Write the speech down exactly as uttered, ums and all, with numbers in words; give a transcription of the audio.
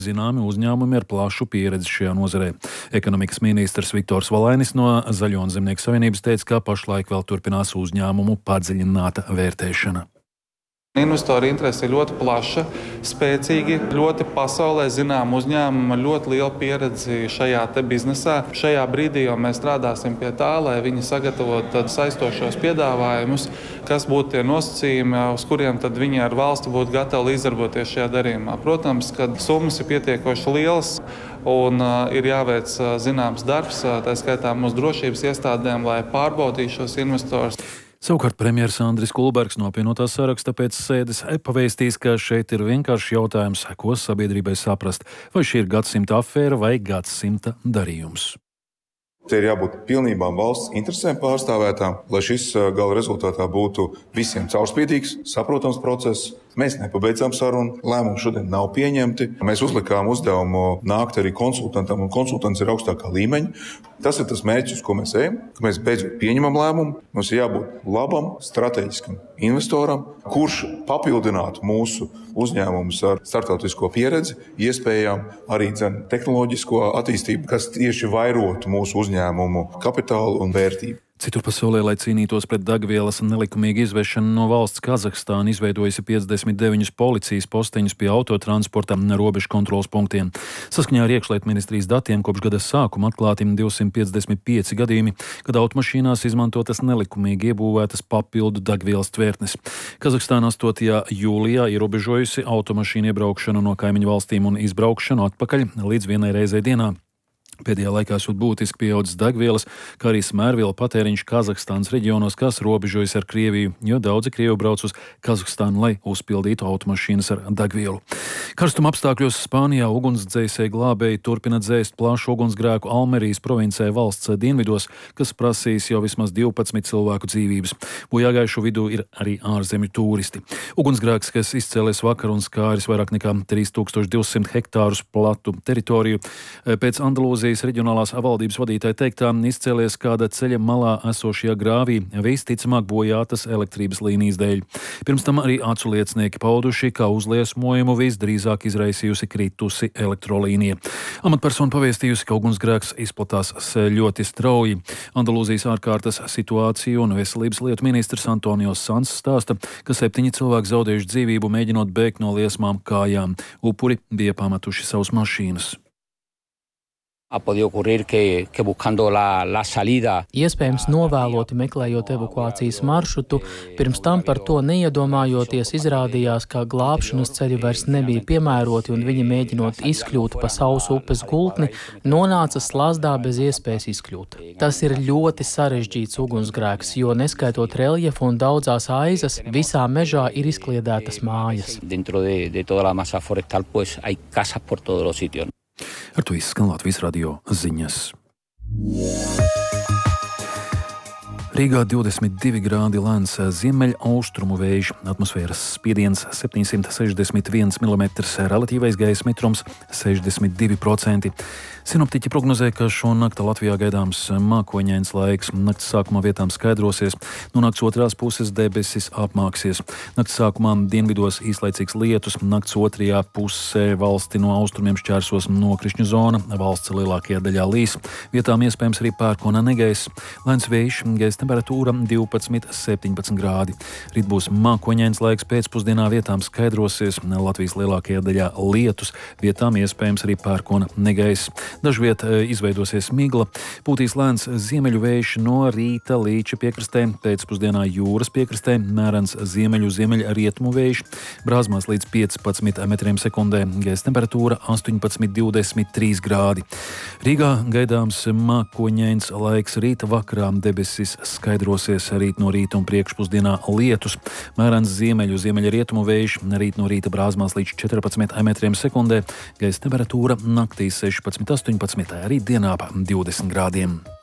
Zināmi uzņēmumi ar plašu pieredzi šajā nozarē. Ekonomikas ministrs Viktors Valainis no Zaļo un Zemnieku savienības teica, ka pašlaik vēl turpinās uzņēmumu padziļināta vērtēšana. Investoru interese ir ļoti plaša, spēcīgi, ļoti pasaulē zinām uzņēmumi ar ļoti lielu pieredzi šajā te biznesā. Šajā brīdī jau mēs strādāsim pie tā, lai viņi sagatavotu saistošos piedāvājumus, kas būtu tie nosacījumi, uz kuriem tad viņi ar valsti būtu gatavi līdzdarboties šajā darījumā. Protams, ka summas ir pietiekoši lielas un uh, ir jāveic uh, zināms darbs, uh, tā skaitā mūsu drošības iestādēm, lai pārbaudītu šos investorus. Savukārt premjers Andris Kulbergs no apvienotā saraksta pēc sēdes pavēstīs, ka šeit ir vienkārši jautājums, ko sabiedrībai saprast, vai šī ir gadsimta afēra vai gadsimta darījums. Te ir jābūt pilnībā valsts interesēm pārstāvētām, lai šis gala rezultātā būtu visiem caurspīdīgs, saprotams process. Mēs nepabeidzām sarunu, lēmumi šodien nav pieņemti. Mēs uzlikām uzdevumu nākt arī konsultantam, un konsultants ir augstākā līmeņa. Tas ir tas mērķis, uz ko mēs ejam, ka mēs beidzot pieņemam lēmumu. Mums ir jābūt labam, strateģiskam investoram, kurš papildinātu mūsu uzņēmumus ar starptautisko pieredzi, iespējām arī dzen tehnoloģisko attīstību, kas tieši vairotu mūsu uzņēmumu kapitālu un vērtību. Citur pasaulē, lai cīnītos pret degvielas nelikumīgu izvešanu no valsts, Kazahstāna izveidojusi piecdesmit deviņus policijas posteņus pie autotransporta robežu kontroles punktiem. Saskaņā ar iekšlietu ministrijas datiem kopš gada sākuma atklāti divsimt piecdesmit pieci gadījumi, kad automašīnās izmantotas nelikumīgi iebūvētas papildu degvielas tvertnes. Kazahstāna astotajā jūlijā ierobežojusi automašīnu iebraukšanu no kaimiņu valstīm un izbraukšanu atpakaļ līdz vienai reizei dienā. Pēdējā laikā esot būtiski pieaudzis degvielas, kā arī smērvielu patēriņš Kazahstānas reģionos, kas robežojas ar Krieviju, jo daudzi Krievi brauc uz Kazahstānu, lai uzpildītu automašīnas ar degvielu. Karstuma apstākļos Spānijā ugunsdzēsēji glābēji turpina dzēst plašu ugunsgrēku Almerijas provincē valsts dienvidos, kas prasīs jau vismaz divpadsmit cilvēku dzīvības. Bojāgājušo vidū ir arī ārzemju turisti. Ugunsgrēks, kas izcēlies vakar un skāris vairāk nekā trīs tūkstoši divsimt hektārus platu teritoriju, pēc Andalūzijas reģionālās valdības vadītāja teiktā, izcēlies kāda ceļa malā esošajā grāvī, visticamāk bojātas elektrības līnijas dēļ. Pirms tam arī acu liecinieki pauduši, ka uzliesmojumu visdrīzāk izraisījusi kritusi elektrolīnija. Amatpersona pavēstījusi, ka ugunsgrēks izplatās ļoti strauji. Andalūzijas ārkārtas situāciju un veselības lietu ministrs Antonio Sans stāsta, ka septiņi cilvēki zaudējuši dzīvību, mēģinot bēgt no liesmām kājām. Upuri bija pametuši savus mašīnas. Iespējams novēloti meklējot evakuācijas maršrutu, pirms tam par to neiedomājoties izrādījās, ka glābšanas ceļi vairs nebija piemēroti un viņi mēģinot izkļūt pa sausu upes gultni, nonāca slazdā bez iespējas izkļūt. Tas ir ļoti sarežģīts ugunsgrēks, jo neskaitot reljefu un daudzās aizas, visā mežā ir izkliedētas mājas. Ar to izskan Latvijas radio ziņas. Rīgā divdesmit divi grādi lēns ziemeļaustrumu vējš, atmosfēras spiediens septiņsimt sešdesmit viens milimetrs, relatīvais gaisa mitrums sešdesmit divi procenti. Sinoptiķi prognozē, ka šonakt Latvijā gaidāms mākoņains laiks. Nakts sākumā vietām skaidrosies, no nakts otrās puses debesis apmāksies. Nakts sākumā dienvidos īslaicīgs lietus, nakts otrajā pusē valsti no austrumiem šķērsos nokrišņu zona, valsts lielākajā daļā līs. Vietām iespējams arī pērkona negaiss. Lēns vējš, gaisa temperatūra divpadsmit septiņpadsmit grādi. Rīt būs mākoņains laiks, pēcpusdienā vietām skaidrosies, Latvijas lielākajā daļā lietus, vietām iespējams arī pērkona negaiss. Dažviet izveidosies migla, pūtīs lēns ziemeļu vējš no rīta līča piekrastē, pēcpusdienā jūras piekrastē, mērens ziemeļu ziemeļrietumu vējš, brāzmās līdz piecpadsmit metriem sekundē, gaisa temperatūra astoņpadsmit divdesmit trīs grādi. Rīgā gaidāms mākoņains laiks, rīta vakarā debesis skaidrosies, rīt no rīta un priekšpusdienā lietus, mērens ziemeļu ziemeļrietumu vējš, rīt no rīta brāzmās līdz četrpadsmit metriem sekundē, gaisa temperatūra naktī sešpadsmit astoņpadsmit, rīt dienā ap divdesmit grādiem.